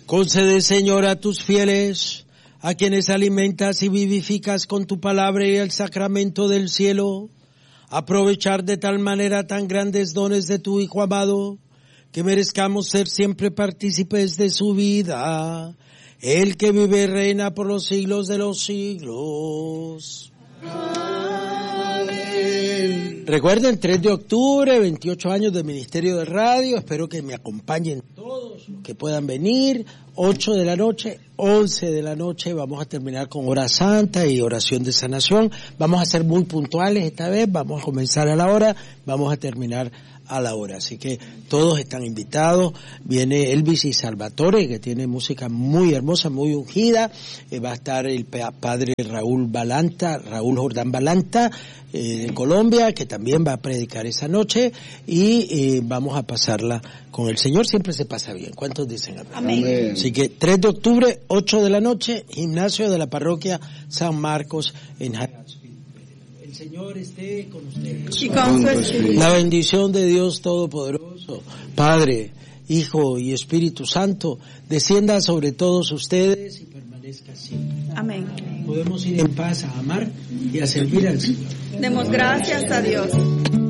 Concede, Señor, a tus fieles, a quienes alimentas y vivificas con tu palabra y el sacramento del cielo, aprovechar de tal manera tan grandes dones de tu Hijo amado, que merezcamos ser siempre partícipes de su vida, el que vive y reina por los siglos de los siglos. Amén. Recuerden, 3 de octubre, 28 años de Ministerio de Radio, espero que me acompañen todos, que puedan venir, 8 de la noche, 11 de la noche, vamos a terminar con hora santa y oración de sanación, vamos a ser muy puntuales esta vez, vamos a comenzar a la hora, vamos a terminar a la hora, así que todos están invitados. Viene Elvis y Salvatore, que tiene música muy hermosa, muy ungida, va a estar el padre Raúl Jordán Balanta, de Colombia, que también va a predicar esa noche, y vamos a pasarla con el Señor. Siempre se pasa bien. ¿Cuántos dicen amén? Amén. Así que 3 de octubre, 8 de la noche, gimnasio de la parroquia San Marcos en Hartsfield. El Señor esté con ustedes. Y con su espíritu. La bendición de Dios Todopoderoso, Padre, Hijo y Espíritu Santo, descienda sobre todos ustedes y permanezca siempre. Amén. Podemos ir en paz a amar y a servir al Señor. Demos gracias a Dios.